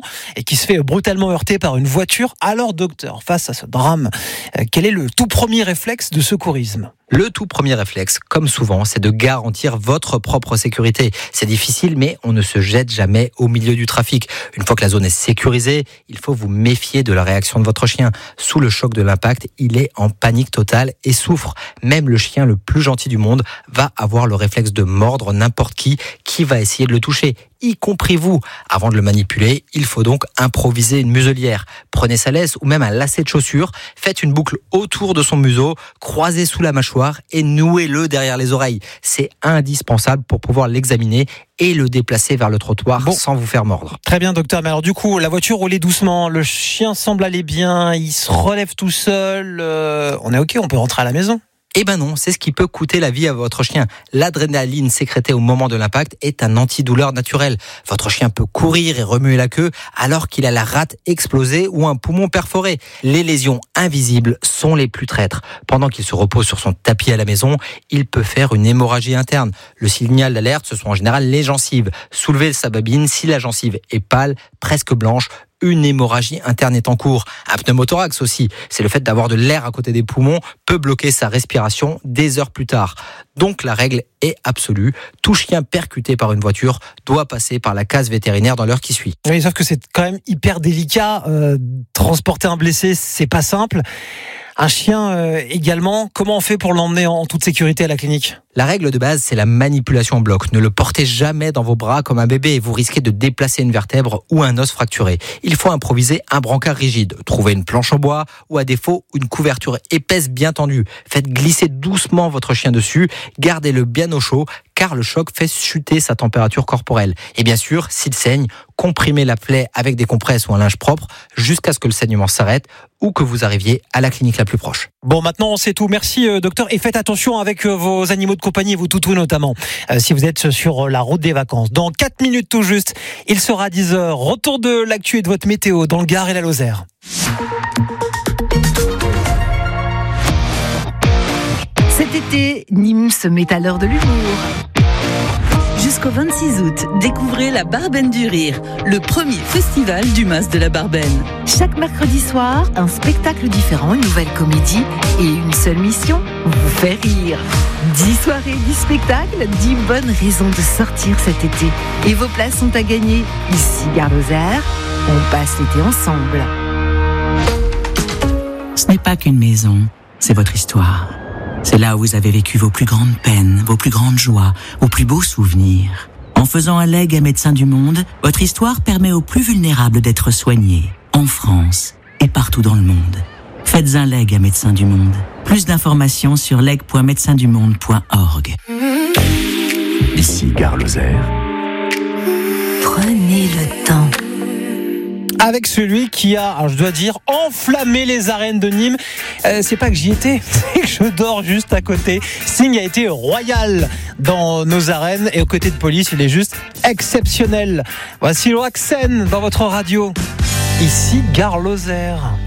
et qui se fait brutalement heurter par une voiture. Alors docteur, face à ce drame, quel est le tout premier réflexe de secourisme ? Le tout premier réflexe, comme souvent, c'est de garantir votre propre sécurité. C'est difficile, mais on ne se jette jamais au milieu du trafic. Une fois que la zone est sécurisée, il faut vous méfier de la réaction de votre chien. Sous le choc de l'impact, il est en panique totale et souffre. Même le chien le plus gentil du monde va avoir le réflexe de mordre n'importe qui va essayer de le toucher, y compris vous. Avant de le manipuler, il faut donc improviser une muselière. Prenez sa laisse ou même un lacet de chaussure, faites une boucle autour de son museau, croisez sous la mâchoire et nouez-le derrière les oreilles. C'est indispensable pour pouvoir l'examiner et le déplacer vers le trottoir sans vous faire mordre. Très bien docteur, mais alors du coup, la voiture roulait doucement, le chien semble aller bien, il se relève tout seul, on est ok, on peut rentrer à la maison ? Eh ben non, c'est ce qui peut coûter la vie à votre chien. L'adrénaline sécrétée au moment de l'impact est un antidouleur naturel. Votre chien peut courir et remuer la queue alors qu'il a la rate explosée ou un poumon perforé. Les lésions invisibles sont les plus traîtres. Pendant qu'il se repose sur son tapis à la maison, il peut faire une hémorragie interne. Le signal d'alerte, ce sont en général les gencives. Soulevez sa babine si la gencive est pâle, presque blanche. Une hémorragie interne est en cours. Un pneumothorax aussi, c'est le fait d'avoir de l'air à côté des poumons, peut bloquer sa respiration des heures plus tard. Donc la règle est absolue. Tout chien percuté par une voiture doit passer par la case vétérinaire dans l'heure qui suit. Oui, sauf que c'est quand même hyper délicat. Transporter un blessé, c'est pas simple. Un chien également, comment on fait pour l'emmener en toute sécurité à la clinique ? La règle de base, c'est la manipulation en bloc. Ne le portez jamais dans vos bras comme un bébé. Vous risquez de déplacer une vertèbre ou un os fracturé. Il faut improviser un brancard rigide. Trouvez une planche en bois ou à défaut, une couverture épaisse bien tendue. Faites glisser doucement votre chien dessus. Gardez-le bien au chaud car le choc fait chuter sa température corporelle. Et bien sûr, s'il saigne, comprimez la plaie avec des compresses ou un linge propre jusqu'à ce que le saignement s'arrête ou que vous arriviez à la clinique la plus proche. Bon, maintenant on sait tout. Merci docteur. Et faites attention avec vos animaux de compagnie, vos toutous notamment, si vous êtes sur la route des vacances. Dans 4 minutes tout juste, il sera 10h. Retour de l'actu et de votre météo dans le Gard et la Lozère. Cet été, Nîmes se met à l'heure de l'humour. Jusqu'au 26 août, découvrez la Barbenne du Rire, le premier festival du Mas de la Barbenne. Chaque mercredi soir, un spectacle différent, une nouvelle comédie et une seule mission, vous faire rire. 10 soirées, 10 spectacles, 10 bonnes raisons de sortir cet été. Et vos places sont à gagner. Ici, Gare Lozère, on passe l'été ensemble. Ce n'est pas qu'une maison, c'est votre histoire. C'est là où vous avez vécu vos plus grandes peines, vos plus grandes joies, vos plus beaux souvenirs. En faisant un legs à Médecins du Monde, votre histoire permet aux plus vulnérables d'être soignés, en France et partout dans le monde. Faites un legs à Médecins du Monde. Plus d'informations sur leg.médecindumonde.org. Ici, Gare Lozère. Prenez le temps. Avec celui qui a, alors je dois dire, enflammé les arènes de Nîmes. C'est pas que j'y étais, c'est que je dors juste à côté. Sting a été royal dans nos arènes et aux côtés de police, il est juste exceptionnel. Voici Loaxen dans votre radio. Ici, Gare Lozère.